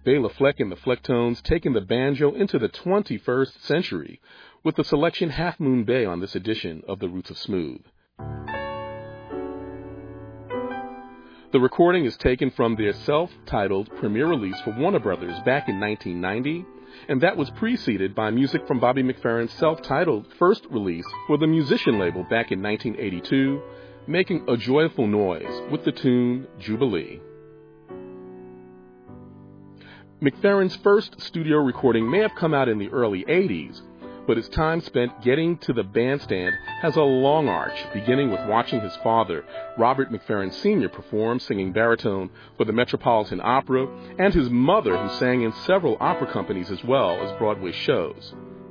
Bela Fleck and the Flecktones taking the banjo into the 21st century with the selection Half Moon Bay on this edition of The Roots of Smooth. The recording is taken from their self-titled premiere release for Warner Brothers back in 1990, and that was preceded by music from Bobby McFerrin's self-titled first release for the Musician label back in 1982, Making a Joyful Noise with the tune Jubilee. McFerrin's first studio recording may have come out in the early 80s, but his time spent getting to the bandstand has a long arch, beginning with watching his father, Robert McFerrin Sr., perform singing baritone for the Metropolitan Opera, and his mother, who sang in several opera companies as well as Broadway shows.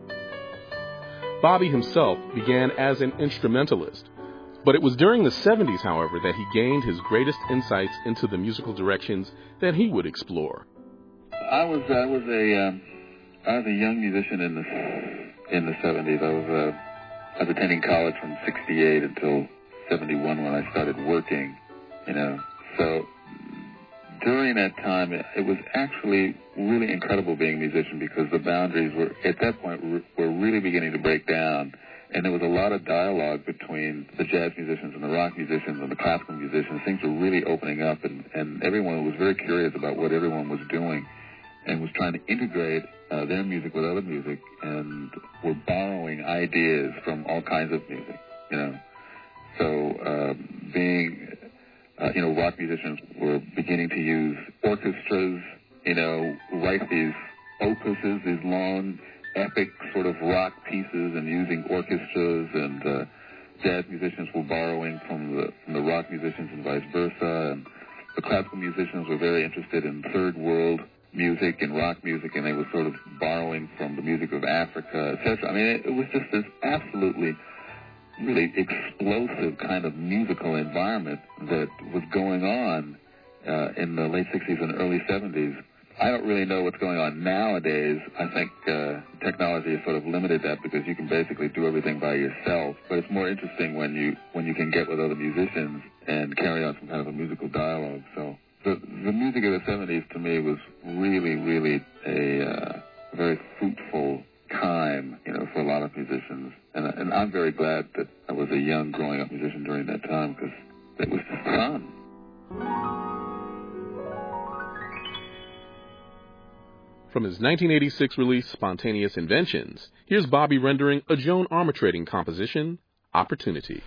Bobby himself began as an instrumentalist, but it was during the 70s, however, that he gained his greatest insights into the musical directions that he would explore. I was a young musician in the 70s. I was attending college from 68 until 71 when I started working, So during that time, it was actually really incredible being a musician because the boundaries were, at that point, were really beginning to break down. And there was a lot of dialogue between the jazz musicians and the rock musicians and the classical musicians. Things were really opening up, and everyone was very curious about what everyone was doing and was trying to integrate their music with other music, and were borrowing ideas from all kinds of music, So rock musicians were beginning to use orchestras, write these opuses, these long, epic sort of rock pieces, and using orchestras, and jazz musicians were borrowing from the rock musicians and vice versa, and the classical musicians were very interested in third world music and rock music, and they were sort of borrowing from the music of Africa, etc. I mean, it was just this absolutely, really explosive kind of musical environment that was going on in the late 60s and early 70s. I don't really know what's going on nowadays. I think technology has sort of limited that because you can basically do everything by yourself. But it's more interesting when you can get with other musicians and carry on some kind of a musical dialogue. So the music of the 70s to me was really, really a very fruitful time, for a lot of musicians. And I'm very glad that I was a young growing up musician during that time because it was just fun. From his 1986 release, Spontaneous Inventions, here's Bobby rendering a Joan Armatrading composition, Opportunity.